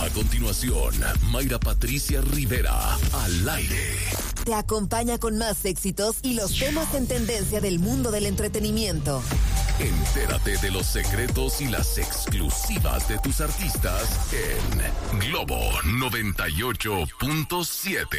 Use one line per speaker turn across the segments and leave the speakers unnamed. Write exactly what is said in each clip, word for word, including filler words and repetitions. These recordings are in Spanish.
A continuación, Mayra Patricia Rivera, al aire.
Te acompaña con más éxitos y los temas en tendencia del mundo del entretenimiento.
Entérate de los secretos y las exclusivas de tus artistas en Globo noventa y ocho punto siete.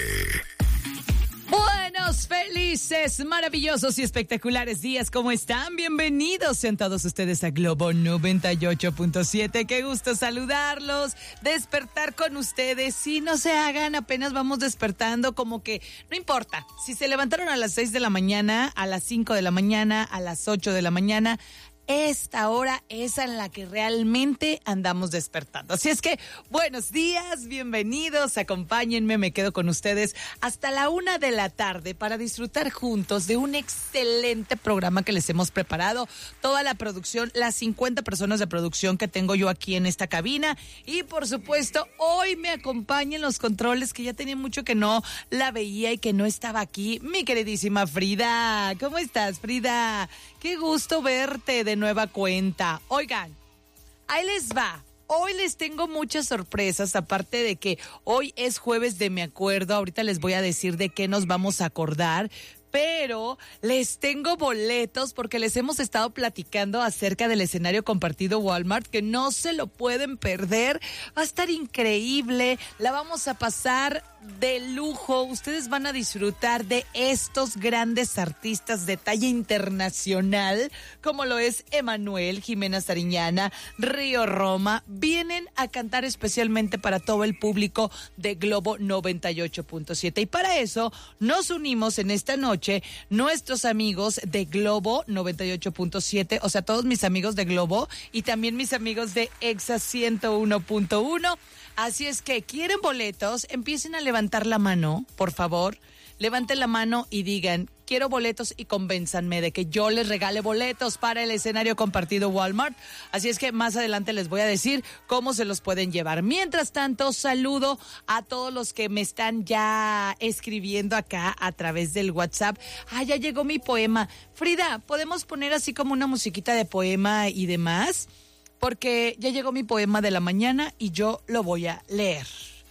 Buenos, felices, maravillosos y espectaculares días. ¿Cómo están? Bienvenidos sean todos ustedes a Globo noventa y ocho punto siete. Qué gusto saludarlos, despertar con ustedes. Si no se hagan, apenas vamos despertando, como que no importa. Si se levantaron a las seis de la mañana, a las cinco de la mañana, a las ocho de la mañana, esta hora es en la que realmente andamos despertando. Así es que, buenos días, bienvenidos, acompáñenme, me quedo con ustedes hasta la una de la tarde para disfrutar juntos de un excelente programa que les hemos preparado. Toda la producción, las cincuenta personas de producción que tengo yo aquí en esta cabina. Y por supuesto, hoy me acompañan los controles, que ya tenía mucho que no la veía y que no estaba aquí. Mi queridísima Frida, ¿cómo estás, Frida? Qué gusto verte de nueva cuenta. Oigan, ahí les va. Hoy les tengo muchas sorpresas, aparte de que hoy es jueves de Me Acuerdo. Ahorita les voy a decir de qué nos vamos a acordar. Pero les tengo boletos porque les hemos estado platicando acerca del escenario compartido Walmart, que no se lo pueden perder. Va a estar increíble, la vamos a pasar de lujo. Ustedes van a disfrutar de estos grandes artistas de talla internacional, como lo es Emanuel, Jimena Sariñana, Río Roma. Vienen a cantar especialmente para todo el público de Globo noventa y ocho punto siete. Y para eso nos unimos en esta noche nuestros amigos de Globo noventa y ocho punto siete, o sea, todos mis amigos de Globo y también mis amigos de Exa ciento uno punto uno. Así es que, ¿quieren boletos? Empiecen a levantar la mano, por favor. Levanten la mano y digan, quiero boletos, y convénzanme de que yo les regale boletos para el escenario compartido Walmart. Así es que más adelante les voy a decir cómo se los pueden llevar. Mientras tanto, saludo a todos los que me están ya escribiendo acá a través del WhatsApp. Ah, ya llegó mi poema. Frida, ¿podemos poner así como una musiquita de poema y demás? Porque ya llegó mi poema de la mañana y yo lo voy a leer.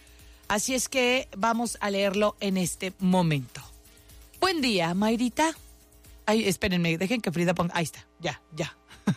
Así es que vamos a leerlo en este momento. Buen día, Mayrita. Ay, espérenme, dejen que Frida ponga... Ahí está, ya, ya.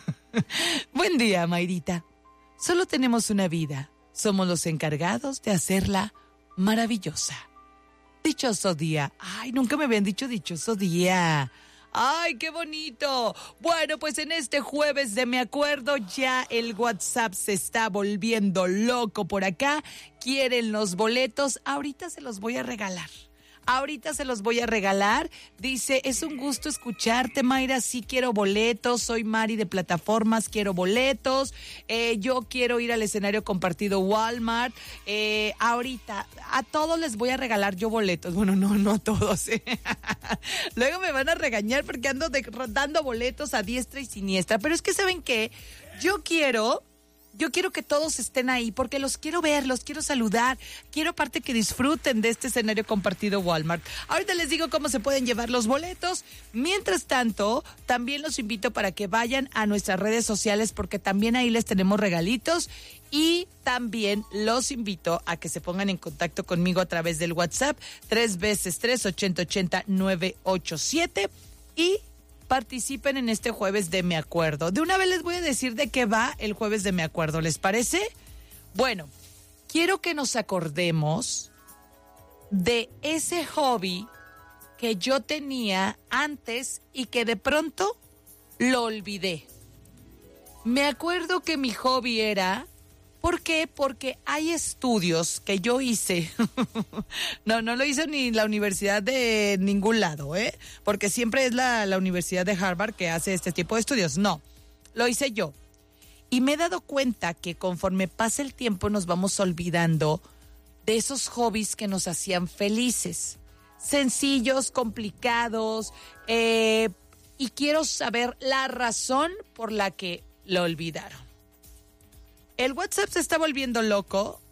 Buen día, Mayrita. Solo tenemos una vida. Somos los encargados de hacerla maravillosa. Dichoso día. Ay, nunca me habían dicho dichoso día. ¡Ay, qué bonito! Bueno, pues en este jueves de Me Acuerdo ya el WhatsApp se está volviendo loco por acá. ¿Quieren los boletos? Ahorita se los voy a regalar. Ahorita se los voy a regalar. Dice, es un gusto escucharte, Mayra. Sí quiero boletos. Soy Mari de Plataformas. Quiero boletos. Eh, yo quiero ir al escenario compartido Walmart. Eh, ahorita a todos les voy a regalar yo boletos. Bueno, no, no a todos. ¿eh? Luego me van a regañar porque ando de, dando boletos a diestra y siniestra. Pero es que, ¿saben qué? Yo quiero... Yo quiero que todos estén ahí porque los quiero ver, los quiero saludar. Quiero aparte que disfruten de este escenario compartido Walmart. Ahorita les digo cómo se pueden llevar los boletos. Mientras tanto, también los invito para que vayan a nuestras redes sociales porque también ahí les tenemos regalitos. Y también los invito a que se pongan en contacto conmigo a través del WhatsApp tres veces tres ochenta ochenta nueve ocho siete y participen en este jueves de Me Acuerdo. De una vez les voy a decir de qué va el jueves de Me Acuerdo, ¿les parece? Bueno, quiero que nos acordemos de ese hobby que yo tenía antes y que de pronto lo olvidé. Me acuerdo que mi hobby era... ¿Por qué? Porque hay estudios que yo hice. no, no lo hice ni la universidad de ningún lado, ¿eh? Porque siempre es la, la Universidad de Harvard que hace este tipo de estudios. No, lo hice yo. Y me he dado cuenta que conforme pasa el tiempo nos vamos olvidando de esos hobbies que nos hacían felices. Sencillos, complicados, eh, y quiero saber la razón por la que lo olvidaron. El WhatsApp se está volviendo loco